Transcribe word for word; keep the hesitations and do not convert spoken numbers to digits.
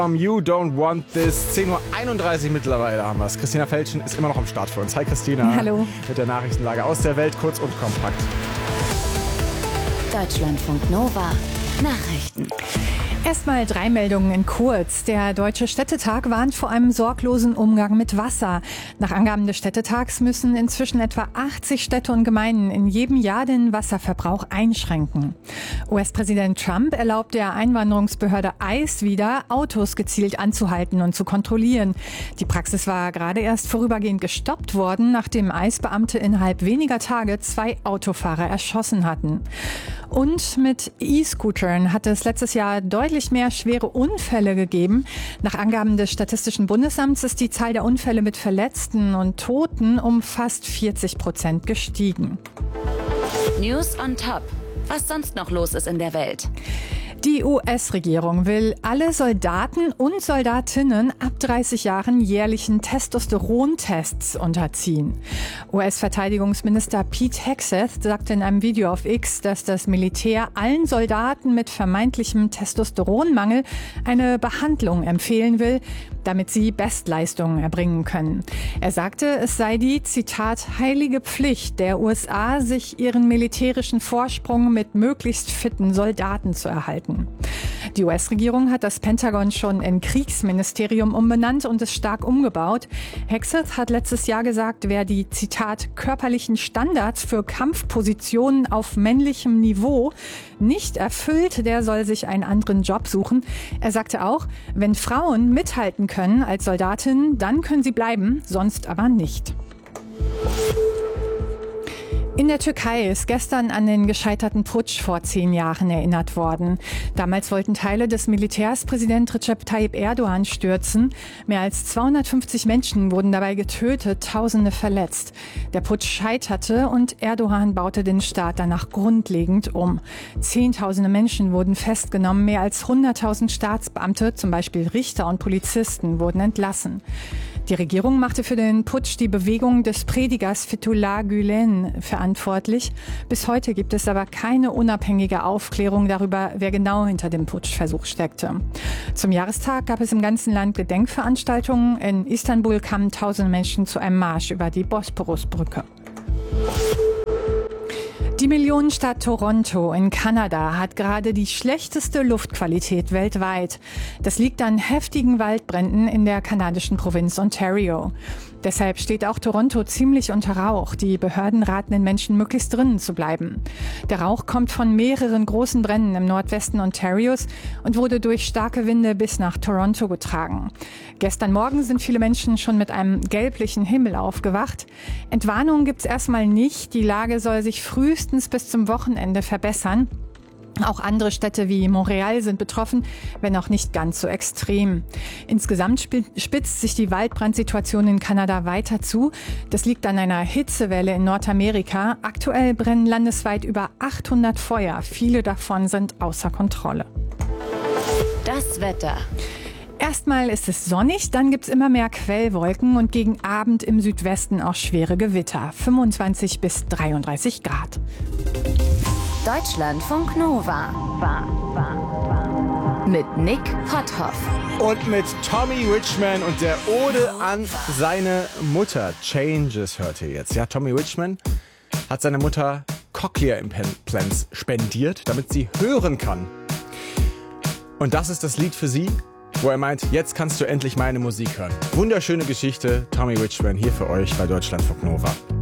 Um, you don't want this. zehn Uhr einunddreißig mittlerweile haben wir es. Christina Felschen ist immer noch am Start für uns. Hi Christina. Hallo. Mit der Nachrichtenlage aus der Welt, kurz und kompakt. Deutschlandfunk Nova. Nachrichten. Erstmal drei Meldungen in kurz. Der Deutsche Städtetag warnt vor einem sorglosen Umgang mit Wasser. Nach Angaben des Städtetags müssen inzwischen etwa achtzig Städte und Gemeinden in jedem Jahr den Wasserverbrauch einschränken. U S-Präsident Trump erlaubt der Einwanderungsbehörde ICE wieder, Autos gezielt anzuhalten und zu kontrollieren. Die Praxis war gerade erst vorübergehend gestoppt worden, nachdem ICE-Beamte innerhalb weniger Tage zwei Autofahrer erschossen hatten. Und mit E-Scootern hat es letztes Jahr deutlich mehr schwere Unfälle gegeben. Nach Angaben des Statistischen Bundesamts ist die Zahl der Unfälle mit Verletzten und Toten um fast vierzig Prozent gestiegen. News on top. Was sonst noch los ist in der Welt? Die U S-Regierung will alle Soldaten und Soldatinnen ab dreißig Jahren jährlichen Testosterontests unterziehen. U S-Verteidigungsminister Pete Hegseth sagte in einem Video auf X, dass das Militär allen Soldaten mit vermeintlichem Testosteronmangel eine Behandlung empfehlen will, damit sie Bestleistungen erbringen können. Er sagte, es sei die, Zitat, heilige Pflicht der U S A, sich ihren militärischen Vorsprung mit möglichst fitten Soldaten zu erhalten. Die U S-Regierung hat das Pentagon schon in Kriegsministerium umbenannt und es stark umgebaut. Hegseth hat letztes Jahr gesagt, wer die, Zitat, körperlichen Standards für Kampfpositionen auf männlichem Niveau nicht erfüllt, der soll sich einen anderen Job suchen. Er sagte auch, wenn Frauen mithalten können als Soldatinnen, dann können sie bleiben, sonst aber nicht. In der Türkei ist gestern an den gescheiterten Putsch vor zehn Jahren erinnert worden. Damals wollten Teile des Militärs Präsident Recep Tayyip Erdogan stürzen. Mehr als zweihundertfünfzig Menschen wurden dabei getötet, Tausende verletzt. Der Putsch scheiterte und Erdogan baute den Staat danach grundlegend um. Zehntausende Menschen wurden festgenommen, mehr als hunderttausend Staatsbeamte, zum Beispiel Richter und Polizisten, wurden entlassen. Die Regierung machte für den Putsch die Bewegung des Predigers Fethullah Gülen verantwortlich. Bis heute gibt es aber keine unabhängige Aufklärung darüber, wer genau hinter dem Putschversuch steckte. Zum Jahrestag gab es im ganzen Land Gedenkveranstaltungen. In Istanbul kamen tausende Menschen zu einem Marsch über die Bosporusbrücke. Die Millionenstadt Toronto in Kanada hat gerade die schlechteste Luftqualität weltweit. Das liegt an heftigen Waldbränden in der kanadischen Provinz Ontario. Deshalb steht auch Toronto ziemlich unter Rauch. Die Behörden raten den Menschen, möglichst drinnen zu bleiben. Der Rauch kommt von mehreren großen Bränden im Nordwesten Ontarios und wurde durch starke Winde bis nach Toronto getragen. Gestern Morgen sind viele Menschen schon mit einem gelblichen Himmel aufgewacht. Entwarnungen gibt's erstmal nicht. Die Lage soll sich frühestens bis zum Wochenende verbessern. Auch andere Städte wie Montreal sind betroffen, wenn auch nicht ganz so extrem. Insgesamt spitzt sich die Waldbrandsituation in Kanada weiter zu. Das liegt an einer Hitzewelle in Nordamerika. Aktuell brennen landesweit über achthundert Feuer. Viele davon sind außer Kontrolle. Das Wetter. Erstmal ist es sonnig, dann gibt's immer mehr Quellwolken und gegen Abend im Südwesten auch schwere Gewitter. fünfundzwanzig bis dreiunddreißig Grad. Deutschlandfunk Nova. Mit Nick Potthoff. Und mit Tommy Richman und der Ode an seine Mutter. Changes hört ihr jetzt. Ja, Tommy Richman hat seiner Mutter Cochlear Implants spendiert, damit sie hören kann. Und das ist das Lied für sie, wo er meint, jetzt kannst du endlich meine Musik hören. Wunderschöne Geschichte, Tommy Richman hier für euch bei Deutschlandfunk Nova.